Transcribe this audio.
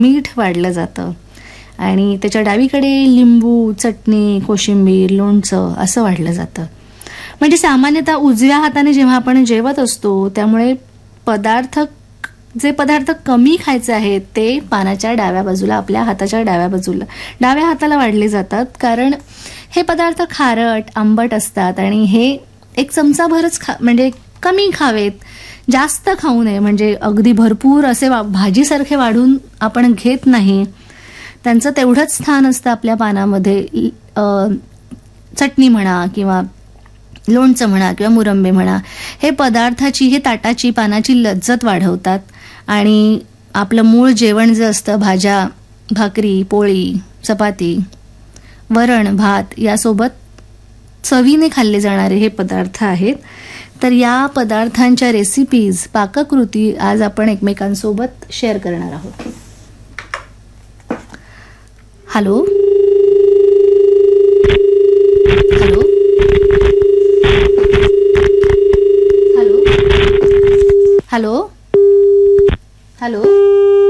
मीठ वाढलं जातं आणि त्याच्या डावीकडे लिंबू, चटणी, कोशिंबीर, लोणचं असं वाढलं जातं. म्हणजे सामान्यतः उजव्या हाताने जेव्हा आपण जेवत असतो त्यामुळे जे पदार्थ कमी खायचे आहेत ते पानाच्या डाव्या बाजूला, आपल्या हाताच्या डाव्या बाजूला, डाव्या हाताला वाढले जातात. कारण हे पदार्थ खारट, आंबट असतात आणि हे एक चमचाभरच म्हणजे कमी खावेत, जास्त खाऊ नये. म्हणजे अगदी भरपूर असे भाजीसारखे वाढून आपण घेत नाही. त्यांचं तेवढंच स्थान असतं आपल्या पानामध्ये. चटणी म्हणा किंवा लोणचं म्हणा किंवा मुरंबे म्हणा, हे पदार्थाची, हे ताटाची, पानाची लज्जत वाढवतात आणि आपलं मूळ जेवण जे असतं, भाज्या, भाकरी, पोळी, चपाती, वरण, भात यासोबत चवीने खाल्ले जाणारे हे पदार्थ आहेत. तर या पदार्थांच्या रेसिपीज, पाककृती आज आपण एकमेकांसोबत शेअर करणार आहोत. Hello hello hello hello hello